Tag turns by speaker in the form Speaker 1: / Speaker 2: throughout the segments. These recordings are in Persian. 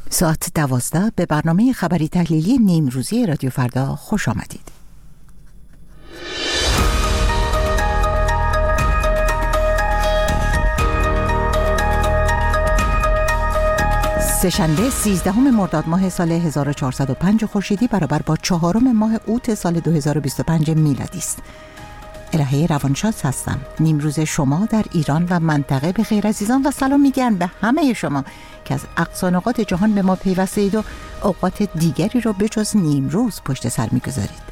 Speaker 1: ساعت 12 به برنامه خبری تحلیلی نیمروزی رادیو فردا خوش آمدید. سه‌شنبه 13 مرداد ماه سال 1405 خورشیدی برابر با 4 ماه اوت سال 2025 میلادی است. الهه روانشناس هستم. نیمروز شما در ایران و منطقه به خیر عزیزان و سلام میگن به همه شما که از اقصا نقاط جهان به ما پیوسته اید و اوقات دیگری رو به جز نیمروز پشت سر میگذارید.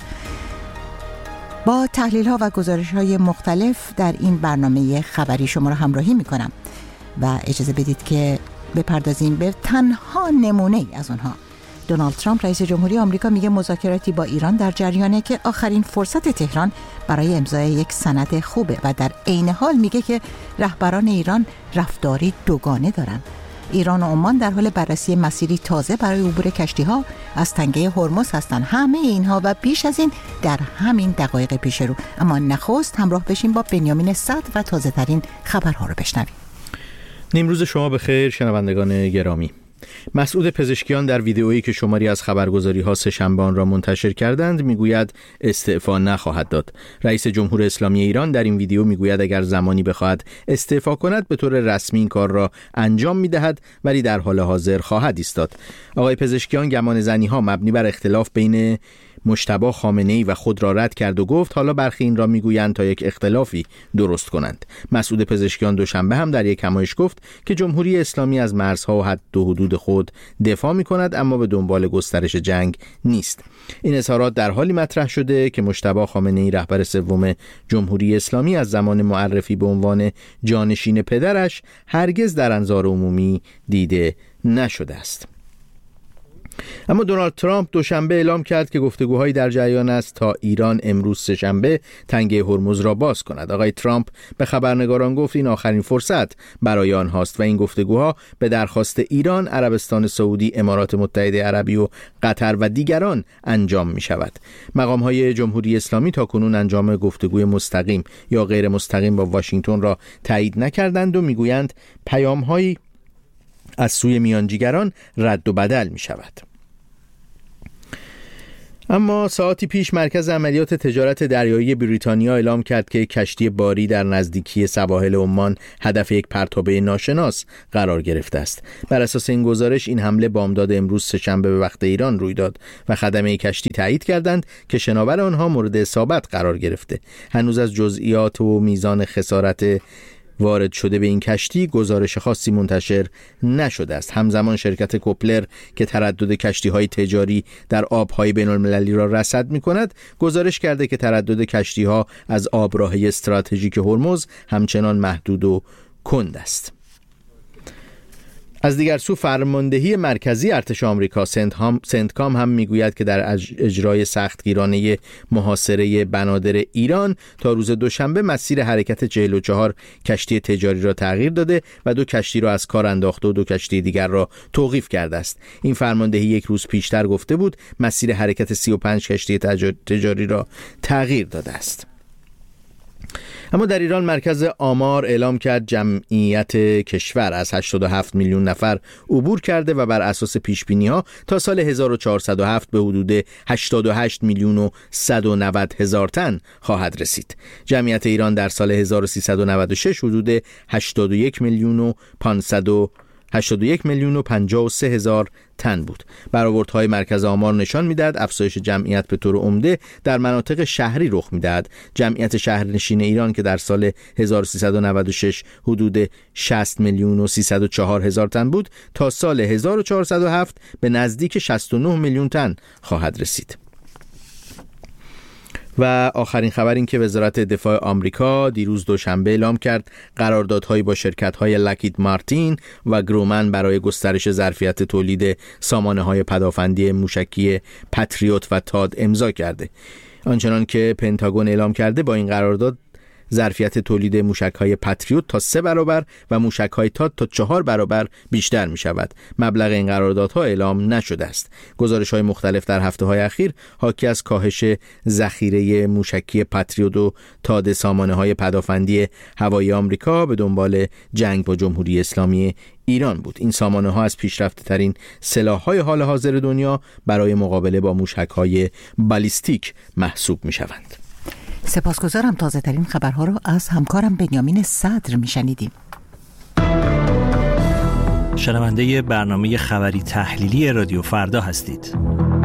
Speaker 1: با تحلیل ها و گزارش های مختلف در این برنامه خبری شما را همراهی میکنم و اجازه بدید که بپردازیم به تنها نمونه از اونها. دونالد ترامپ رئیس جمهوری آمریکا میگه مذاکراتی با ایران در جریانه که آخرین فرصت تهران برای امضای یک سند خوبه و در عین حال میگه که رهبران ایران رفتاری دوگانه دارن. ایران و عمان در حال بررسی مسیری تازه برای عبور کشتی‌ها از تنگه هرمز هستن. همه اینها و بیش از این در همین دقایق پیش رو. اما نخست همراه بشیم با بنیامین صدر و تازه ترین خبرها رو بشنویم.
Speaker 2: نیمروز شما بخیر شنوندگان گرامی. مسعود پزشکیان در ویدئویی که شماری از خبرگزاری‌ها سه‌شنبه آن را منتشر کردند میگوید استعفا نخواهد داد. رئیس جمهوری اسلامی ایران در این ویدئو میگوید اگر زمانی بخواهد استعفا کند به طور رسمی این کار را انجام میدهد ولی در حال حاضر خواهد ایستاد. آقای پزشکیان گمان زنی‌ها مبنی بر اختلاف بین مجتبی خامنه‌ای و خود را رد کرد و گفت حالا برخی این را میگویند تا یک اختلافی درست کنند. مسعود پزشکیان دوشنبه هم در یک همایش گفت که جمهوری اسلامی از مرزها و حد و حدود خود دفاع می‌کند اما به دنبال گسترش جنگ نیست. این اظهارات در حالی مطرح شده که مجتبی خامنه‌ای رهبر سوم جمهوری اسلامی از زمان معرفی به عنوان جانشین پدرش هرگز در انظار عمومی دیده نشده است. اما دونالد ترامپ دوشنبه اعلام کرد که گفتگوهایی در جریان است تا ایران امروز سه‌شنبه تنگه هرمز را باز کند. آقای ترامپ به خبرنگاران گفت این آخرین فرصت برای آنهاست و این گفتگوها به درخواست ایران، عربستان سعودی، امارات متحده عربی و قطر و دیگران انجام می شود. مقام‌های جمهوری اسلامی تاکنون انجام گفتگوی مستقیم یا غیر مستقیم با واشنگتن را تایید نکردند و میگویند پیام‌هایی از سوی میانجیگران رد و بدل می شود. اما ساعتی پیش مرکز عملیات تجارت دریایی بریتانیا اعلام کرد که کشتی باری در نزدیکی سواحل عمان هدف یک پرتابه ناشناس قرار گرفته است. بر اساس این گزارش این حمله بامداد امروز سه‌شنبه به وقت ایران روی داد و خدمه کشتی تایید کردند که شناور آنها مورد اصابت قرار گرفته. هنوز از جزئیات و میزان خسارت وارد شده به این کشتی گزارش خاصی منتشر نشده است. همزمان شرکت کوپلر که تردد کشتی‌های تجاری در آب‌های بین‌المللی را رصد می‌کند گزارش کرده که تردد کشتی‌ها از آبراه استراتژیک هرمز همچنان محدود و کند است. از دیگر سو فرماندهی مرکزی ارتش آمریکا سنتکام هم میگوید که در اجرای سختگیرانه محاصره بنادر ایران تا روز دوشنبه مسیر حرکت 44 کشتی تجاری را تغییر داده و 2 کشتی را از کار انداخته و 2 کشتی دیگر را توقیف کرده است. این فرماندهی یک روز پیشتر گفته بود مسیر حرکت 35 کشتی تجاری را تغییر داده است. اما در ایران مرکز آمار اعلام کرد جمعیت کشور از 87 میلیون نفر عبور کرده و بر اساس پیشبینی‌ها تا سال 1407 به حدود 88 میلیون و 190 هزار تن خواهد رسید. جمعیت ایران در سال 1396 حدود 81 میلیون و 53 هزار تن بود. برآوردهای مرکز آمار نشان می‌دهد افزایش جمعیت به طور عمده در مناطق شهری رخ می‌دهد. جمعیت شهرنشین ایران که در سال 1396 حدود 60 میلیون و 304 هزار تن بود تا سال 1407 به نزدیک 69 میلیون تن خواهد رسید. و آخرین خبر این که وزارت دفاع آمریکا دیروز دوشنبه اعلام کرد قراردادهایی با شرکت‌های لاکهید مارتین و گرومن برای گسترش ظرفیت تولید سامانه‌های پدافندی موشکی پتریوت و تاد امضا کرده. آنچنان که پنتاگون اعلام کرده با این قرارداد ظرفیت تولید موشک‌های پتریوت تا 3 برابر و موشک‌های تاد تا 4 برابر بیشتر می‌شود. مبلغ این قراردادها اعلام نشده است. گزارش‌های مختلف در هفته‌های اخیر حاکی از کاهش ذخیره موشکی پتریوت و تاد سامانه‌های پدافندی هوایی آمریکا به دنبال جنگ با جمهوری اسلامی ایران بود. این سامانه ها از پیشرفته ترین سلاح های حال حاضر دنیا برای مقابله با موشک های بالیستیک محسوب می شوند.
Speaker 1: سپاسگزارم. تازه ترین خبرها رو از همکارم بنیامین صدر می شنیدیم.
Speaker 3: شنونده برنامه خبری تحلیلی رادیو فردا هستید.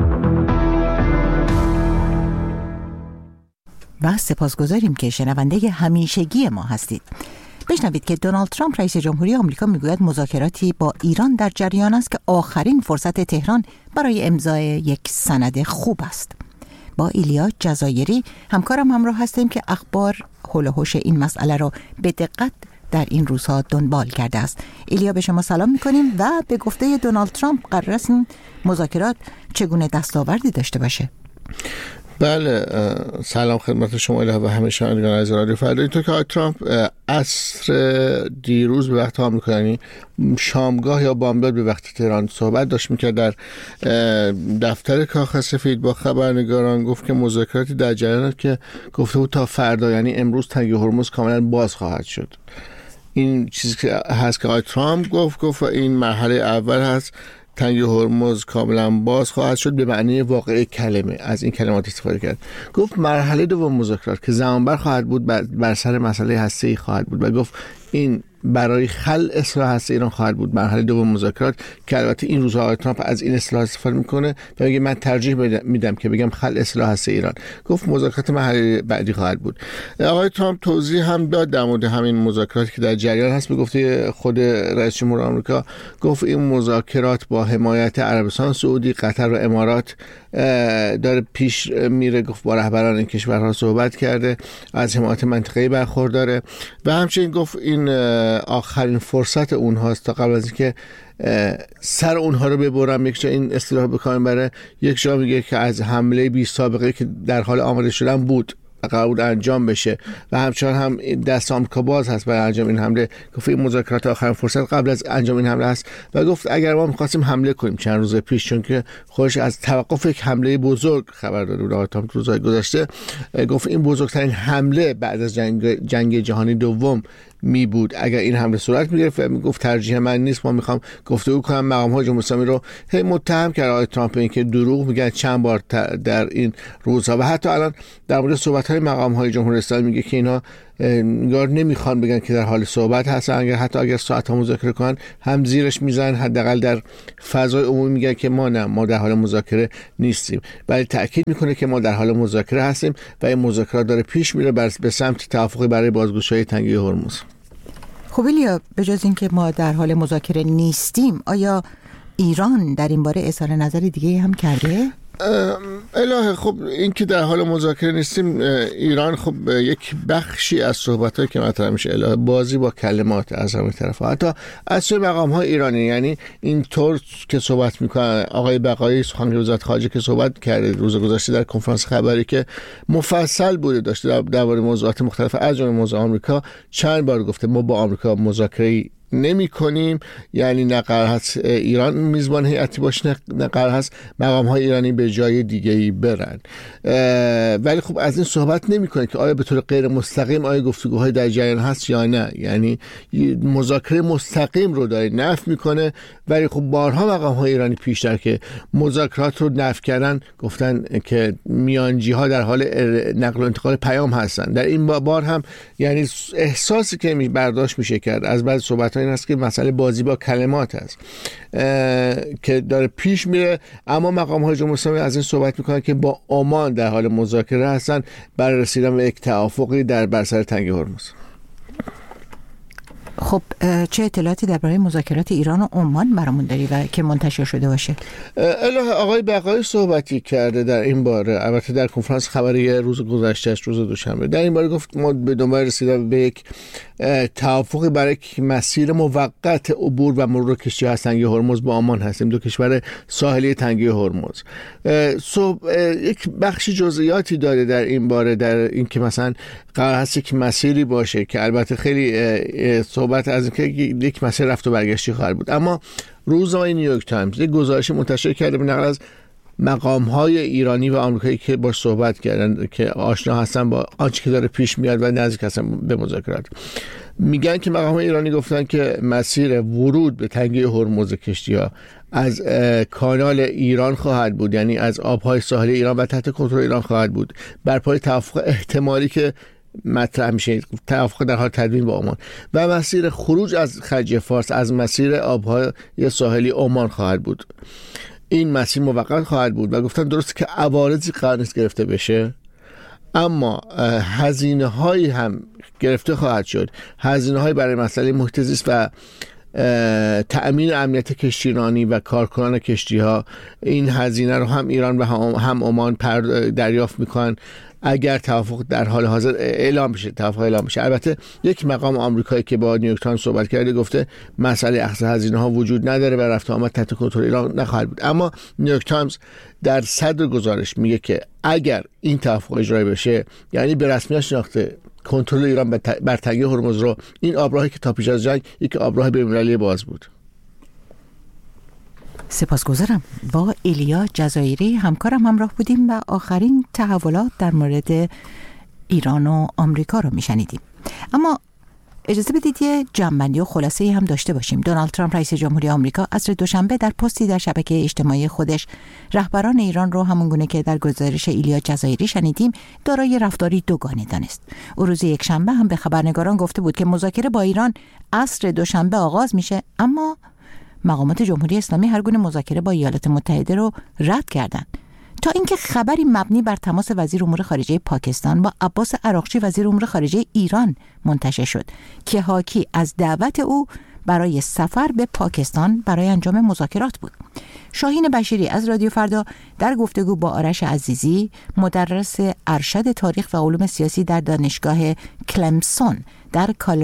Speaker 1: و سپاسگزاریم که شنونده همیشگی ما هستید. بشنوید که دونالد ترامپ رئیس جمهوری آمریکا میگوید مذاکراتی با ایران در جریان است که آخرین فرصت تهران برای امضای یک سند خوب است. با ایلیا جزایری همکارم همراه هستیم که اخبار حول و حوش این مسئله را به دقت در این روزها دنبال کرده است. ایلیا، به شما سلام میکنیم و به گفته دونالد ترامپ قرار است این مذاکرات چگونه دستاوردی داشته باشه؟
Speaker 4: بله، سلام خدمت شما و همه شنوندگان از رادیو فردا. اینطور که آقای ترامپ عصر دیروز به وقت آمریکا، یعنی شامگاه یا بامداد به وقت تهران، صحبت داشت میکرد در دفتر کاخ سفید با خبرنگاران. گفت که مذاکراتی در جریان که گفته بود تا فردا، یعنی امروز، تنگه هرمز کاملا باز خواهد شد. این چیزی که هست که آقای ترامپ گفت این مرحله اول هست، تنگه هرمز کاملا باز خواهد شد به معنی واقعی کلمه. از این کلمات استفاده کرد. گفت مرحله دوم مذاکرات که زمانبر خواهد بود بر سر مسئله هسته‌ای خواهد بود و گفت این برای خلع اصلاح هسته ایران خواهد بود. مرحله دوم مذاکرات که البته این روزها آقای ترامپ از این اصطلاح استفاده میکنه و میگه من ترجیح میدم که بگم خلع اصلاح هسته ایران. گفت مذاکرات مرحله بعدی خواهد بود. آقای ترامپ توضیح هم داد در مورد همین مذاکراتی که در جریان هست. به گفته خود رئیس جمهور آمریکا، گفت این مذاکرات با حمایت عربستان سعودی، قطر و امارات داره پیش میره. گفت با رهبران این کشورها صحبت کرده، از حمایت منطقه‌ای برخورداره و همچنین گفت این آخرین فرصت اونهاست تا قبل از اینکه سر اونها رو ببرم. یک جا این اصطلاح بکنم برای یک جا میگه که از حمله بی سابقه که در حال آماده شدن بود قرار بود انجام بشه و همچنان هم دست آمریکا باز هست برای انجام این حمله. گفت این مذاکرات آخرین فرصت قبل از انجام این حمله هست و گفت اگر ما می‌خواستیم حمله کنیم چند روز پیش، چون که خودش از توقف یک حمله بزرگ خبر داده بود تا روزهای گذشته، گفت این بزرگترین حمله بعد از جنگ جهانی دوم می بود اگر این حمله صورت می‌گرفت. گفت ترجیح من نیست، ما می‌خوام گفتگو کنم. مقام‌های جمهوری اسلامی رو متهم کرد آقای ترامپ این که دروغ میگن چند بار در این روزها و حتی الان در مورد صحبت‌های مقام‌های جمهوری اسلامی میگه که اینا انگار نمیخوان بگن که در حال صحبت هستن. اگر ساعت‌ها مذاکره کنن هم زیرش میزنن، حداقل در فضای عمومی میگن که ما در حال مذاکره نیستیم، ولی تأکید میکنه که ما در حال مذاکره هستیم و این مذاکرات داره پیش میره به سمت توافقی برای بازگشایی تنگه هرمز.
Speaker 1: خب ایلیا، به جز این که ما در حال مذاکره نیستیم، آیا ایران در این باره اظهار نظر دیگه هم کرده؟
Speaker 4: الهه، خب این که در حال مذاکره نیستیم، ایران خب یک بخشی از صحبت‌هایی که مطرح میشه الهه بازی با کلمات از همه طرف‌ها، حتی از سوی مقام‌های ایرانی. یعنی این طور که صحبت میکنن آقای بقایی سخنگوی وزارت خارجه که صحبت کرده روز گذشته در کنفرانس خبری که مفصل بوده، داشته درباره موضوعات مختلف از جمله موضوع آمریکا، چند بار گفته ما با آمریکا مذاکره نمی کنیم، یعنی نه قرار هست ایران میزبان هیئتی باشه، نه قرار هست مقام های ایرانی به جای دیگه‌ای برن. ولی خب از این صحبت نمی کنه که آیا به طور غیر مستقیم آیا گفتگوهای در جریان هست یا نه. یعنی مذاکره مستقیم رو داره نفی میکنه، ولی خب بارها مقام های ایرانی پیشتر که مذاکرات رو نفی کردن گفتن که میانجی ها در حال نقل و انتقال پیام هستن. در این بار هم یعنی احساسی که برداشت میشه کرد از بعضی صحبت این است که مسئله بازی با کلمات است که داره پیش میره، اما مقام های جمهوری اسلامی از این صحبت میکنن که با عمان در حال مذاکره هستن برای رسیدن به یک توافقی در بر سر تنگه هرمز.
Speaker 1: خب چه اطلاعاتی درباره مذاکرات ایران و عمان برامون داری و که منتشر شده باشه؟
Speaker 4: الهه، آقای بقایی صحبتی کرده در این باره، البته در کنفرانس خبری روز گذشته روز دوشنبه، در این باره گفت ما به دنبال رسیدن به یک توافقی برای مسیر موقت عبور و مرور کشتی تنگه هرمز با عمان هستیم، دو کشور ساحلی تنگه هرمز. یک بخشی جزئیاتی داره در این باره، در این که مثلا قرار هست که مسیری باشه که البته خیلی صحبت از اینکه یک مسیر رفت و برگشتی خواهد بود، اما روزنامه نیویورک تایمز یک گزارش منتشر کرده به نقل از مقام‌های ایرانی و آمریکایی که باش صحبت کردن که آشنا هستن با آنچه که داره پیش میاد و نزدیک هستن به مذاکرات. میگن که مقام ایرانی گفتن که مسیر ورود به تنگه هرمز کشتی‌ها از کانال ایران خواهد بود، یعنی از آبهای ساحلی ایران و تحت کنترل ایران خواهد بود، بر پای توافق احتمالی که مطرح میشه، توافق در حال تدوین با عمان، و مسیر خروج از خلیج فارس از مسیر آبهای ساحلی عمان خواهد بود. این مسیر موقت خواهد بود و گفتن درسته که عوارضی قرار نیست گرفته بشه، اما هزینه هایی هم گرفته خواهد شد، هزینه هایی برای مسئله محیط زیست و تأمین امنیت کشتیرانی و کارکنان کشتی ها. این هزینه رو هم ایران و هم عمان دریافت میکنن اگر توافق در حال حاضر اعلام بشه. البته یک مقام آمریکایی که با نیویورک تایمز صحبت کرده گفته مسئله اخذ هزینه ها وجود نداره و رفت آمد تحت کنترل ایران نخواهد بود. اما نیویورک تایمز در صدر گزارش میگه که اگر این توافق اجرایی بشه، یعنی به رسمیت شناخته کنترل ایران بر تنگه هرمز رو، این آبراهی که تا پیش از جنگ یک آبراه بین‌المللی باز بود.
Speaker 1: سپاسگزارم. با ایلیا جزایری همکارم همراه بودیم و آخرین تحولات در مورد ایران و آمریکا رو میشنیدیم. اما اجازه بدید یه جمع‌بندی و خلاصه‌ای هم داشته باشیم. دونالد ترامپ رئیس جمهوری آمریکا عصر دوشنبه در پستی در شبکه اجتماعی خودش رهبران ایران رو همونگونه که در گزارش ایلیا جزایری شنیدیم دارای رفتاری دوگانه دانست. او روز یکشنبه هم به خبرنگاران گفته بود که مذاکره با ایران عصر دوشنبه آغاز میشه، اما مقامات جمهوری اسلامی هر گونه مذاکره با ایالات متحده رو رد کردند. تا اینکه خبری مبنی بر تماس وزیر امور خارجه پاکستان با عباس عراقچی وزیر امور خارجه ایران منتشر شد که حاکی از دعوت او برای سفر به پاکستان برای انجام مذاکرات بود. شاهین بشیری از رادیو فردا در گفتگو با آرش عزیزی، مدرس ارشد تاریخ و علوم سیاسی در دانشگاه کلمسون در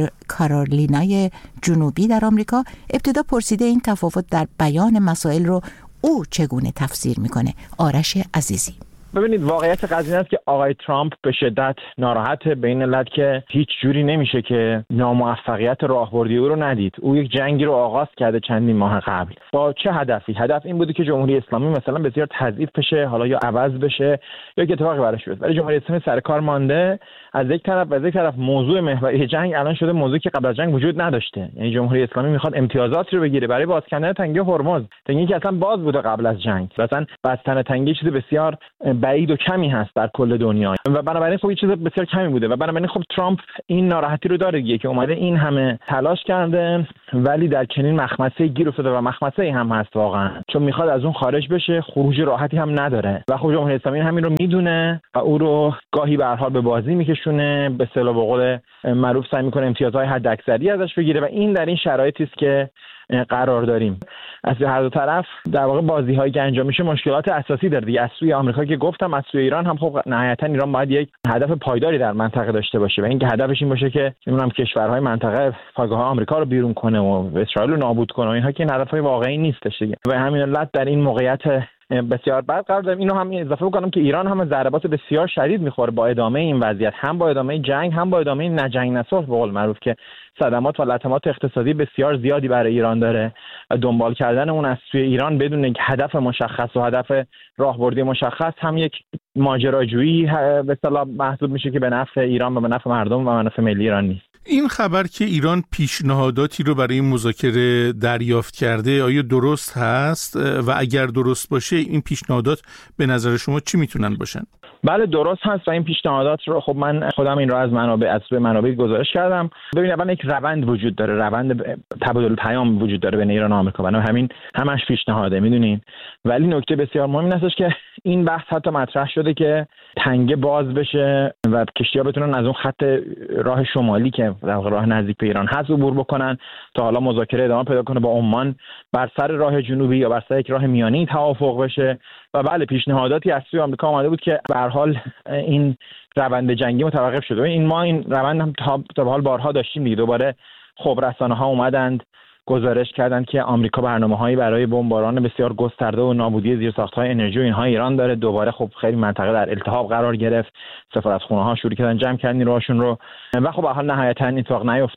Speaker 1: کارولینای جنوبی در آمریکا، ابتدا پرسیده این تفاوت در بیان مسائل رو او چگونه تفسیر میکنه. آرش عزیزی:
Speaker 5: ببینید، واقعیت قضیه است که آقای ترامپ به شدت ناراحته به این علت که هیچ جوری نمیشه که ناموفقیت راهبردی او رو ندید. او یک جنگی رو آغاز کرده چندین ماه قبل. با چه هدفی؟ هدف این بوده که جمهوری اسلامی مثلا بسیار تضعیف بشه، حالا یا عوض بشه یا یک اتفاقی براش بیفته. ولی جمهوری اسلامی سر کار مانده. از یک طرف موضوع محوری جنگ الان شده موضوعی که قبل از جنگ وجود نداشته. یعنی جمهوری اسلامی میخواد امتیازاتی رو بگیره برای باز کردن تنگه هرمز، تنگه‌ای که اصلا باز بوده قبل از جنگ. مثلا بستن تنگه چیز بسیار بعید و کمی هست در کل دنیا و بنابراین خب این چیز بسیار کمی بوده و بنابراین خب ترامپ این ناراحتی رو داره دیگه که اومده این همه تلاش کرده ولی در چنین مخمسه گیر افتاده و مخمسه هم هست واقعا، چون میخواد از اون خارج بشه، خروج راحتی هم نداره و خب جمهوری اسلامی همین رو میدونه و او رو گاهی به هر حال به بازی میکشونه، به اصطلاح به قول معروف سعی میکنه امتیازهای حداکثری ازش بگیره و این در این شرایطی است که قرار داریم. از هر دو طرف در واقع بازی‌هایی که انجام میشه مشکلات اساسی داره دیگه. از سوی آمریکا که گفتم، از سوی ایران هم خب نهایتا ایران باید یک هدف پایداری در منطقه داشته باشه و اینکه هدفش این باشه که نمیدونم کشورهای منطقه پایگاه آمریکا رو بیرون کنه و اسرائیل رو نابود کنه و اینها که این هدفهای واقعی نیستش دیگه. و همین علت در این موقعیت بسیار بد قرار داریم. اینو هم اضافه بکنم که ایران هم ضربات بسیار شدید میخوره با ادامه این وضعیت، هم با ادامه جنگ هم با ادامه نجنگ نصلح به قول معروف که صدمات و لطمات اقتصادی بسیار زیادی برای ایران داره و دنبال کردن اون از سوی ایران بدون یک هدف مشخص و هدف راهبردی مشخص هم یک ماجراجویی به اصطلاح محسوب میشه که به نفع ایران و به نفع مردم و به نفع ملی ایران نیست.
Speaker 6: این خبر که ایران پیشنهاداتی رو برای این مذاکره دریافت کرده آیا درست هست و اگر درست باشه این پیشنهادات به نظر شما چی میتونن باشن؟
Speaker 5: بله درست هست و این پیشنهادات رو خب من خودم این رو از منابع گزارش کردم. ببینید اول یک روند وجود داره، روند تبادل پیام وجود داره بین ایران و آمریکا، بنابراین همین همش پیشنهاده میدونین. ولی نکته بسیار مهم این هستش که این بحث حتی مطرح شده که تنگه باز بشه و کشتی‌ها بتونن از اون خط راه شمالی که در واقع راه نزدیک به ایران هست عبور بکنن تا حالا مذاکره ادامه پیدا کنه با عمان بر سر راه جنوبی یا بر سر یک راه میانی توافق بشه. و بله پیشنهاداتی از سوی آمریکا آمده بود که به هر حال این روند جنگی متوقف شده. این روند هم تا به حال بارها داشتیم دیگه. دوباره خب رسانه‌ها اومدند گزارش کردند که آمریکا برنامه‌هایی برای بمباران بسیار گسترده و نابودی زیرساخت‌های انرژی و اینها ایران داره. دوباره خب خیلی منطقه در التهاب قرار گرفت، سفارتخونه‌ها شروع کردن جمع کردن نیروهاشون رو و خب به هر حال نهایتاً اتفاق نیفتاد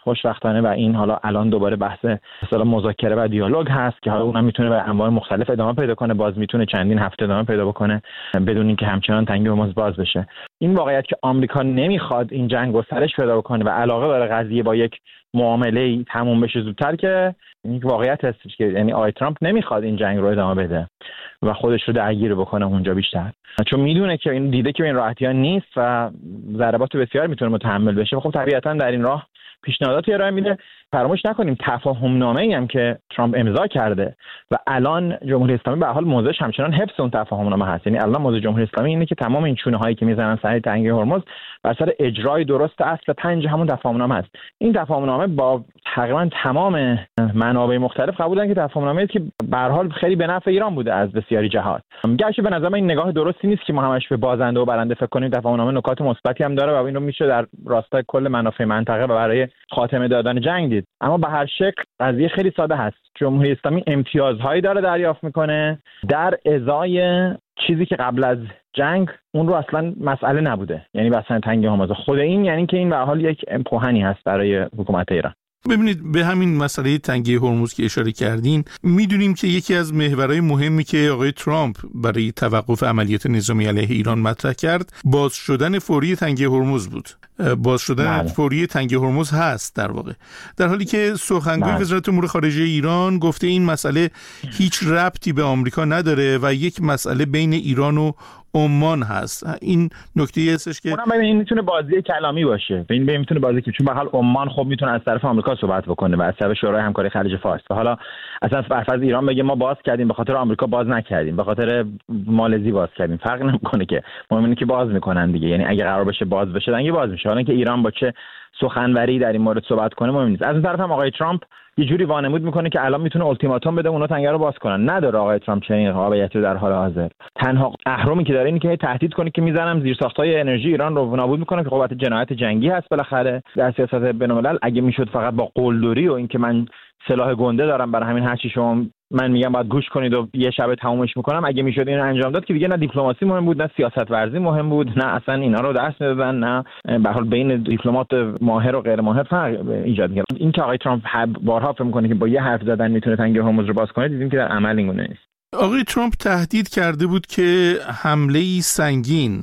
Speaker 5: خوشبختانه و این حالا الان دوباره بحث مثلا مذاکره و دیالوگ هست که حالا اونم میتونه به انواع مختلف ادامه پیدا کنه، باز میتونه چندین هفته ادامه پیدا بکنه بدون اینکه همچنان تنگی هرمز باز بشه. این واقعیت که آمریکا نمیخواد این جنگ گسترش پیدا کنه و علاقه داره قضیه با یک معامله تموم بشه زودتر، که این واقعیت هستش که یعنی آقای ترامپ نمیخواد این جنگ رو ادامه بده و خودش رو درگیر بکنه اونجا بیشتر، چون میدونه که این دیده که این راحتی ها نیست و ضربات بسیار میتونه متحمل بشه. خب طبیعتا در این راه پیشنهاداتی ارائه میده. فراموش نکنیم تفاهم نامه‌ای هم که ترامپ امضا کرده و الان جمهوری اسلامی به هر حال موضعش همچنان حفظ اون تفاهم نامه هست. یعنی الان موضوع جمهوری اسلامی اینه که تمام این چونه هایی که میزنن سر تنگی هرمز بر سر اجرای درست اصل 5 همون تفاهم نامه است. این تفاهم نامه با تقریبا تمام منابع مختلف قبولن که تفاهم نامه‌ای که به هر حال خیلی به نفع ایران بوده از بسیاری جهات. گرچه به نظر من این نگاه درستی نیست که ما همش به بازنده و برنده فکر کنیم. تفاهم نامه نکات مثبتی هم داره و این رو میشه در راستای کل منافع منطقه و برای خاتمه دادن جنگ دید. اما به هر شکل قضیه خیلی ساده هست. جمهوری اسلامی امتیازهایی داره دریافت میکنه در ازای چیزی که قبل از جنگ اون رو اصلا مسئله نبوده، یعنی مثلا تنگی هرمز. خود این یعنی که این به هر حال یک پوهنی هست برای حکومت ایران.
Speaker 6: ببینید، به همین مسئله تنگی هرمز که اشاره کردین، میدونیم که یکی از محورهای مهمی که آقای ترامپ برای توقف عملیات نظامی علیه ایران مطرح کرد باز شدن فوری تنگی هرمز بود. باز شدن فوری تنگی هرمز هست در واقع، در حالی که سخنگوی وزارت امور خارجه ایران گفته این مسئله هیچ ربطی به آمریکا نداره و یک مسئله بین ایران و عمان هست. این نکته هستش که
Speaker 5: اونم این میتونه بازی کلامی باشه. این میتونه بازی که چون به حال عمان خب میتونه از طرف آمریکا صحبت بکنه و از طرف شورای همکاری خلیج فارس. حالا اصلا فرض ایران بگه ما باز کردیم به خاطر آمریکا باز نکردیم، به خاطر مالزی باز کردیم، فرق نمیکنه که مهم اینه که باز میکنن دیگه. یعنی اگه قرار بشه باز بشه دیگه باز میشه. حالا که ایران با چه سخنوری در این مورد صحبت کنه مهم نیست. از اون طرف هم آقای ترامپ یه جوری وانمود میکنه که الان میتونه التیماتوم بده اونا تنگه رو باز کنن. نداره آقای ترامپ چنین قابلیتی در حال حاضر. تنها اهرمی که داره اینه که تهدید کنه که میزنم زیرساخت‌های انرژی ایران رو نابود میکنه، که خب جنایت جنگی هست بالاخره در سیاست بین‌الملل. اگه میشد فقط با قلدری و اینکه من سلاح گنده دارم برای همین هرچی شما من میگم باید گوش کنید و یه شب تمومش میکنم، اگه میشد اینو انجام داد که دیگه نه دیپلماسی مهم بود، نه سیاست ورزی مهم بود، نه اصلا اینا رو درس میدادن، نه به هر حال بین دیپلمات ماهر و غیر ماهر فرق ایجاد می‌کرد. این که آقای ترامپ بارها فکر می‌کنه که با یه حرف زدن میتونه تنگی هرمز رو باز کنه، دیدیم که در عمل اینگونه نیست.
Speaker 6: آقای ترامپ تهدید کرده بود که حمله‌ای سنگین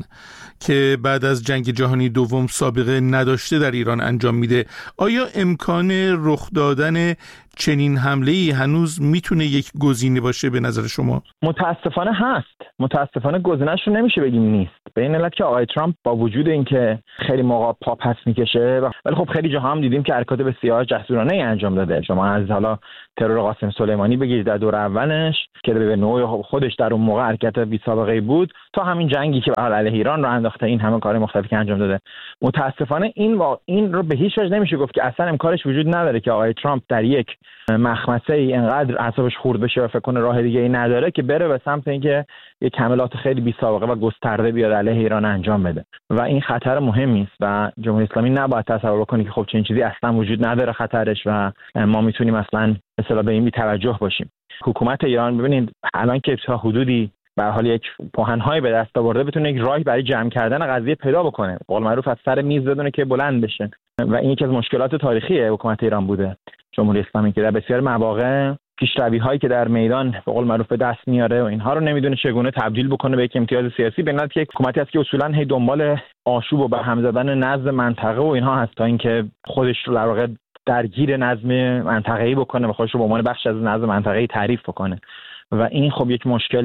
Speaker 6: که بعد از جنگ جهانی دوم سابقه نداشته در ایران انجام میده. آیا امکان رخ دادن چنین حمله‌ای هنوز میتونه یک گزینه باشه به نظر شما؟
Speaker 5: متاسفانه هست. متاسفانه گزینه‌اش رو نمیشه بگیم نیست. به این علت که آقای ترامپ با وجود اینکه خیلی موقع پا پس میکشه، ولی خب خیلی جاها هم دیدیم که حرکات بسیار جسورانه انجام داده. شما از حالا ترور قاسم سلیمانی بگیرید در دور اولش که به نوع خودش در اون موقع حرکت بی سابقه بود، تا همین جنگی که علیه ایران رو انداخته، این همه کار مختلفی که انجام داده. متاسفانه این رو به هیچ وجه نمیشه گفت که اصلا امکانش وجود نداره که آقای ترامپ در یک مخمسه ای انقدر اعصابش خورد بشه و فکر کنه راه دیگه ای نداره که بره به سمت اینکه یک حملات خیلی بی سابقه و گسترده بیاد علیه ایران انجام بده و این خطر مهمی است و جمهوری اسلامی نباید تصور بکنه که خب چنین چیزی اصلا وجود نداره خطرش و ما میتونیم اصلا مثلا به این بی‌توجه باشیم. حکومت ایران ببینید الان که تا حدودی به حال یک پوهن‌های به دست آورده بتونه یک راهی برای جمع کردن قضیه پیدا بکنه، قول معروف از سر میز بدونه که بلند بشه و این یکی از مشکلات تاریخی حکومت ایران بوده. جمهوری اسلامی که در بسیار مواقع پیشروی‌هایی که در میدان به قول معروف به دست میاره و اینها رو نمیدونه چگونه تبدیل بکنه به یک امتیاز سیاسی، به نظر یک حکومتی است که اصولاً هی دنبال آشوب و به هم زدن نظم منطقه و اینها هست تا اینکه خودش رو در واقع درگیر نظم منطقه‌ای بکنه و خودش رو به عنوان بخش از نظم منطقه‌ای تعریف بکنه و این خب یک مشکل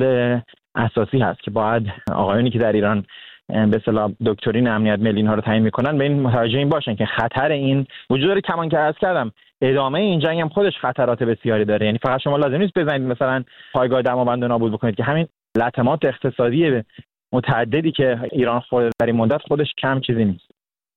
Speaker 5: اساسی هست که باید آقایونی که در ایران به اصطلاح دکترین امنیت ملی اینها رو تعیین میکنن به این متوجه این باشن که خطر این وجود داره. کمان که عرض کردم ادامه این جنگ هم خودش خطرات بسیاری داره. یعنی فقط شما لازم نیست بزنید مثلا پایگاه دماوند رو نابود بکنید که همین لطمات اقتصادی متعددی که ایران خورده در این مدت خودش کم چیزی نیست.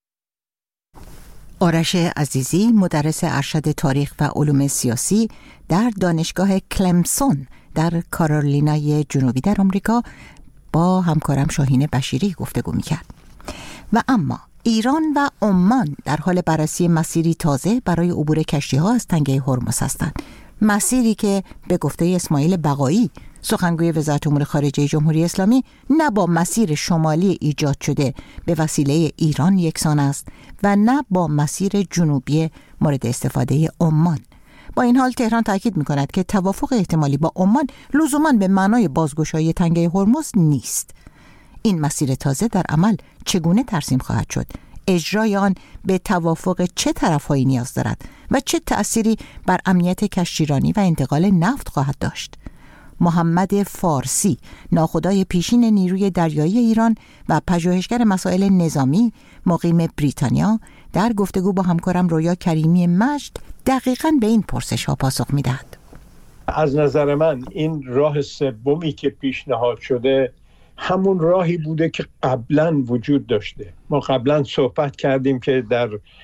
Speaker 1: آرش عزیزی مدرس ارشد تاریخ و علوم سیاسی در دانشگاه کلمسون در کارولینای جنوبی در آمریکا با همکارم شاهین بشیری گفتگو می‌کرد. و اما ایران و عمان در حال بررسی مسیری تازه برای عبور کشتی‌ها از تنگه هرمز هستند. مسیری که به گفته اسماعیل بقایی سخنگوی وزارت امور خارجه جمهوری اسلامی نه با مسیر شمالی ایجاد شده به وسیله ایران یکسان است و نه با مسیر جنوبی مورد استفاده عمان. با این حال تهران تاکید می‌کند که توافق احتمالی با عمان لزوماً به معنای بازگشایی تنگه هرمز نیست. این مسیر تازه در عمل چگونه ترسیم خواهد شد؟ اجرای آن به توافق چه طرف‌هایی نیاز دارد و چه تأثیری بر امنیت کشتیرانی و انتقال نفت خواهد داشت؟ محمد فارسی، ناخدای پیشین نیروی دریایی ایران و پژوهشگر مسائل نظامی مقیم بریتانیا، در گفتگو با همکارم رویا کریمی مجد دقیقاً به این پرسش ها پاسخ می‌دهد.
Speaker 7: از نظر من این راه سومی که پیشنهاد شده همون راهی بوده که قبلا وجود داشته. ما قبلا صحبت کردیم که در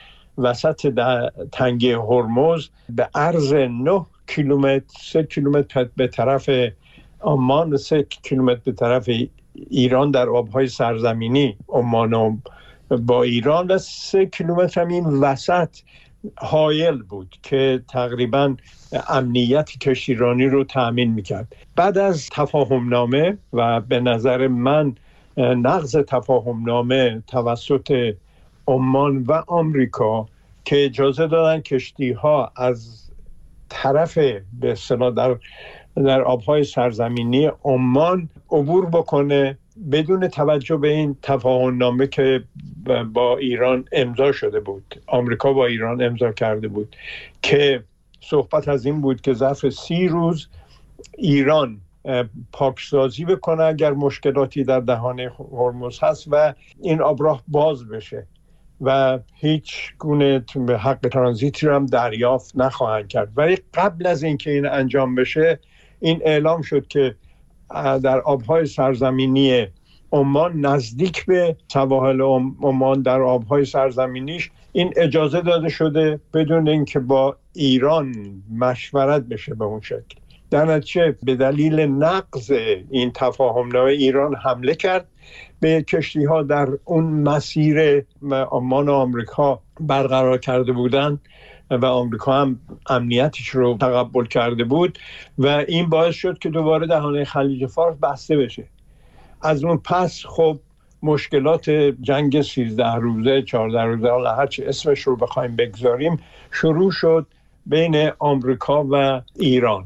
Speaker 7: وسط تنگه هرمز به عرض 9 کیلومتر، 3 کیلومتر به طرف عمان، 3 کیلومتر به طرف ایران در آبهای سرزمینی عمان با ایران و 3 کیلومتر هم این وسط حایل بود که تقریباً امنیت کشتیرانی رو تأمین میکرد. بعد از تفاهمنامه و به نظر من نقض تفاهمنامه توسط عمان و آمریکا که اجازه دادن کشتی‌ها از طرف به اصطلاح در آبهای سرزمینی عمان عبور بکنه بدون توجه به این تفاهمنامه که با ایران امضا شده بود، آمریکا با ایران امضا کرده بود، که صحبت از این بود که ظرف 30 روز ایران پاکسازی بکنه اگر مشکلاتی در دهانه هرمز هست و این آبراه باز بشه و هیچ گونه حق ترانزیتی رو هم دریافت نخواهند کرد. ولی قبل از اینکه این انجام بشه این اعلام شد که در آبهای سرزمینی عمان نزدیک به سواحل عمان در آبهای سرزمینیش این اجازه داده شده بدون اینکه با ایران مشورت بشه به اون شکل. در نتیجه به دلیل نقض این تفاهمنامه ایران حمله کرد به کشتی‌ها در اون مسیر عمان و آمریکا برقرار کرده بودن و آمریکا هم امنیتش رو تقبل کرده بود و این باعث شد که دوباره دهانه خلیج فارس بسته بشه. از اون پس خب مشکلات جنگ 13 روزه 14 روزه حالا هرچی اسمش رو بخوایم بگذاریم شروع شد بین آمریکا و ایران.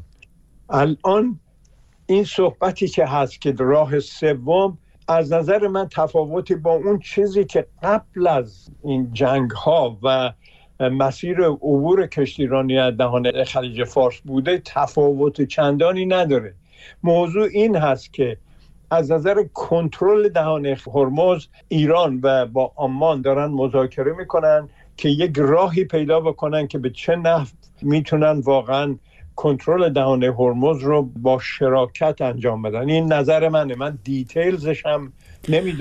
Speaker 7: الان این صحبتی که هست که راه سوم از نظر من تفاوتی با اون چیزی که قبل از این جنگ ها و مسیر عبور کشتیرانی از دهانه خلیج فارس بوده تفاوت چندانی نداره. موضوع این هست که از نظر کنترل دهانه هرمز ایران و با عمان دارن مذاکره میکنن که یک راهی پیدا بکنن که به چه نحو میتونن واقعا کنترل دهانه هرمز رو با شراکت انجام بدن. این نظر منه، من دیتیلزش هم نمیدونم.